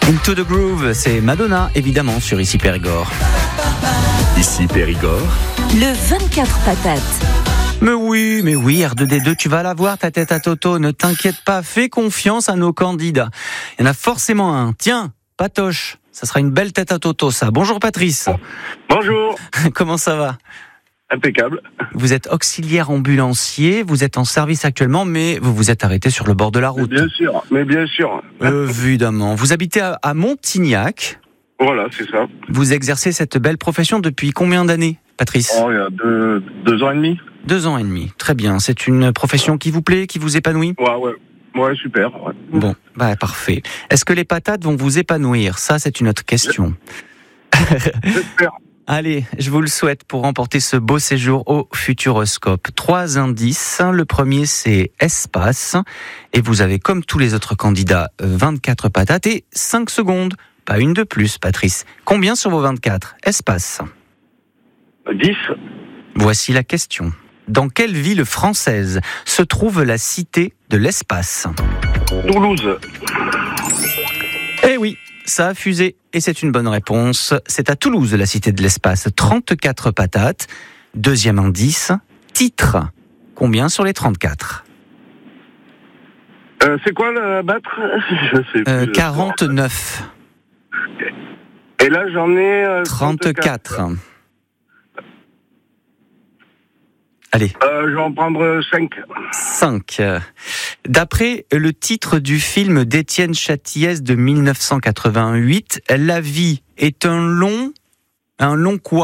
Into the Groove, c'est Madonna, évidemment, sur Ici Périgord. Ici Périgord. Le 24 patates. Mais oui, R2D2, tu vas la voir, ta tête à Toto, ne t'inquiète pas, fais confiance à nos candidats. Il y en a forcément un. Tiens, Patoche, ça sera une belle tête à Toto, ça. Bonjour Patrice. Bonjour. Comment ça va ? Impeccable. Vous êtes auxiliaire ambulancier, vous êtes en service actuellement, mais vous vous êtes arrêté sur le bord de la route. Mais bien sûr. Évidemment. Vous habitez à Montignac. Voilà, c'est ça. Vous exercez cette belle profession depuis combien d'années, Patrice ? Il y a 2 ans et demi. 2 ans et demi, très bien. C'est une profession qui vous plaît, qui vous épanouit ? Ouais, super. Ouais. Bon, parfait. Est-ce que les patates vont vous épanouir ? Ça, c'est une autre question. J'espère. Allez, je vous le souhaite pour remporter ce beau séjour au Futuroscope. 3 indices. Le premier, c'est espace. Et vous avez, comme tous les autres candidats, 24 patates et 5 secondes. Pas une de plus, Patrice. Combien sur vos 24 ? Espace. 10. Voici la question. Dans quelle ville française se trouve la cité de l'espace ? Toulouse. Eh oui, ça a fusé. Et c'est une bonne réponse. C'est à Toulouse, la cité de l'espace. 34 patates. Deuxième indice, titre. Combien sur les 34 ? C'est quoi le battre ? Je sais plus. 49. Et là, j'en ai 34. Allez. Je vais en prendre 5. 5. D'après le titre du film d'Étienne Châtillès de 1988, la vie est un long quoi ?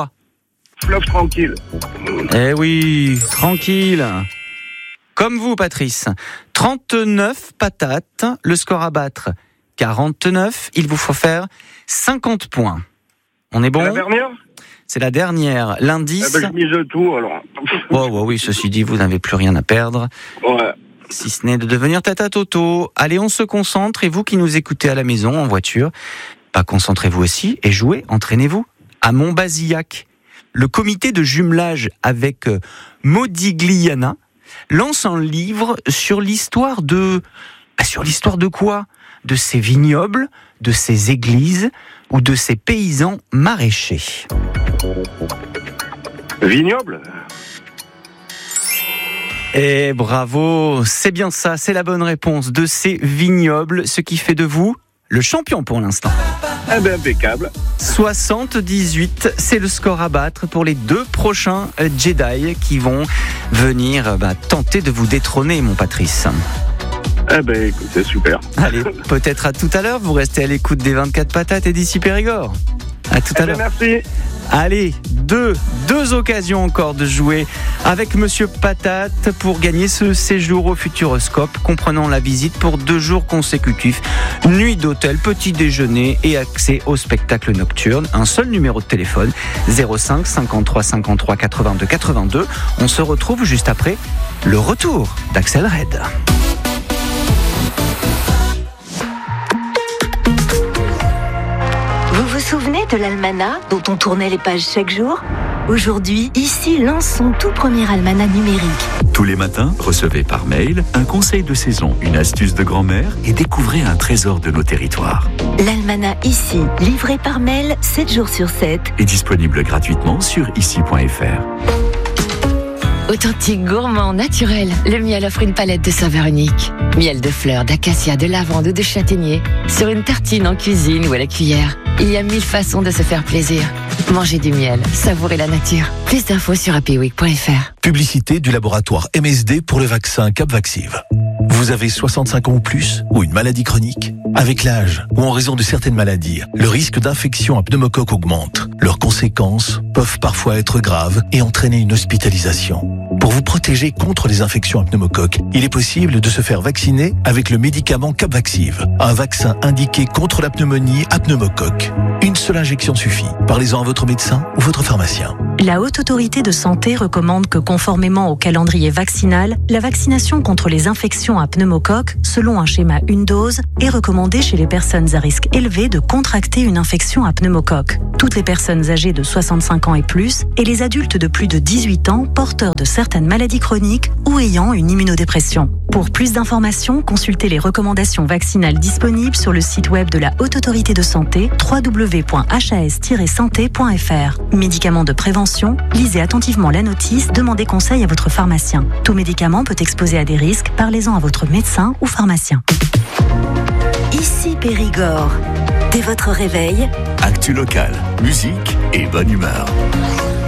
Fleuve tranquille. Eh oui, tranquille. Comme vous, Patrice. 39 patates, le score à battre 49. Il vous faut faire 50 points. On est bon ? La dernière ? C'est la dernière. L'indice... je mise tout, alors. Oui, ceci dit, vous n'avez plus rien à perdre. Ouais. Si ce n'est de devenir tata Toto. Allez, on se concentre. Et vous qui nous écoutez à la maison, en voiture, concentrez-vous aussi et jouez, entraînez-vous. À Montbazillac, le comité de jumelage avec Modigliana lance un livre sur l'histoire de... Sur l'histoire de quoi ? De ces vignobles, de ces églises ou de ces paysans maraîchers. Vignoble ? Et bravo, c'est bien ça, c'est la bonne réponse, de ces vignobles, ce qui fait de vous le champion pour l'instant. Impeccable. 78, c'est le score à battre pour les 2 prochains Jedi qui vont venir tenter de vous détrôner, mon Patrice. Écoutez, super. Allez, peut-être à tout à l'heure, vous restez à l'écoute des 24 patates et d'Ici Périgord. À tout à l'heure. Merci. Allez, deux occasions encore de jouer avec Monsieur Patate pour gagner ce séjour au Futuroscope, comprenant la visite pour 2 jours consécutifs, nuit d'hôtel, petit déjeuner et accès au spectacle nocturne. Un seul numéro de téléphone, 05 53 53 82 82. On se retrouve juste après le retour d'Axel Red. Vous vous souvenez de l'almanach dont on tournait les pages chaque jour ? Aujourd'hui, Ici lance son tout premier almanach numérique. Tous les matins, recevez par mail un conseil de saison, une astuce de grand-mère et découvrez un trésor de nos territoires. L'almanach Ici, livré par mail 7 jours sur 7. Est disponible gratuitement sur ici.fr. Authentique, gourmand, naturel, le miel offre une palette de saveurs uniques. Miel de fleurs, d'acacia, de lavande ou de châtaignier. Sur une tartine, en cuisine ou à la cuillère. Il y a 1000 façons de se faire plaisir. Mangez du miel, savourez la nature. Plus d'infos sur happyweek.fr. Publicité du laboratoire MSD pour le vaccin Capvaxive. Vous avez 65 ans ou plus ou une maladie chronique ? Avec l'âge ou en raison de certaines maladies, le risque d'infection à pneumocoque augmente. Leurs conséquences peuvent parfois être graves et entraîner une hospitalisation. Pour vous protéger contre les infections à pneumocoque, il est possible de se faire vacciner avec le médicament Capvaxive, un vaccin indiqué contre la pneumonie à pneumocoque. Une seule injection suffit. Parlez-en à votre médecin ou votre pharmacien. La Haute Autorité de Santé recommande que, conformément au calendrier vaccinal, la vaccination contre les infections infection à pneumocoque, selon un schéma une dose, est recommandé chez les personnes à risque élevé de contracter une infection à pneumocoque. Toutes les personnes âgées de 65 ans et plus et les adultes de plus de 18 ans porteurs de certaines maladies chroniques ou ayant une immunodépression. Pour plus d'informations, consultez les recommandations vaccinales disponibles sur le site web de la Haute Autorité de Santé www.has-santé.fr. Médicaments de prévention, lisez attentivement la notice, demandez conseil à votre pharmacien. Tout médicament peut exposer à des risques, parlez-en à votre médecin ou pharmacien. Ici Périgord. Dès votre réveil, Actu locale, musique et bonne humeur.